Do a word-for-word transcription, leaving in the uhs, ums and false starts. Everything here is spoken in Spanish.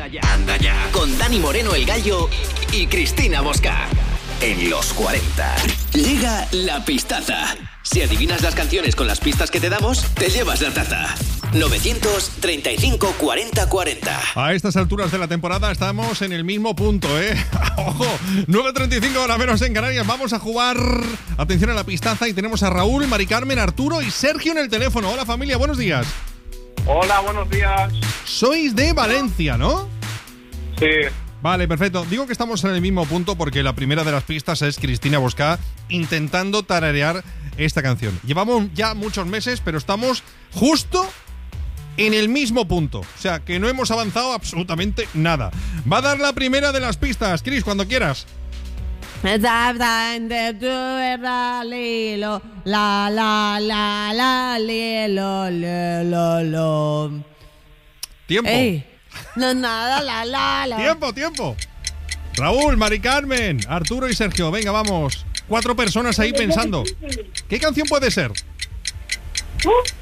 Anda ya. Con Dani Moreno el Gallo y Cristina Bosca. En los cuarenta. Llega la pistaza. Si adivinas las canciones con las pistas que te damos, te llevas la taza. novecientos treinta y cinco cuarenta cuarenta. A estas alturas de la temporada estamos en el mismo punto, ¿eh? ¡Ojo! nueve treinta y cinco, hora menos en Canarias. Vamos a jugar. Atención a la pistaza y tenemos a Raúl, Mari Carmen, Arturo y Sergio en el teléfono. Hola, familia, buenos días. Hola, buenos días. Sois de Valencia, ¿no? Sí. Vale, perfecto. Digo que estamos en el mismo punto porque la primera de las pistas es Cristina Bosca intentando tararear esta canción. Llevamos ya muchos meses, pero estamos justo en el mismo punto. O sea, que no hemos avanzado absolutamente nada. Va a dar la primera de las pistas. Cris, cuando quieras. La, la, la, la, lilo, lo, lo. Tiempo. Ey, no nada, la, la, la. Tiempo, tiempo. Raúl, Mari Carmen, Arturo y Sergio. Venga, vamos. Cuatro personas ahí pensando. ¿Qué canción puede ser? Uh.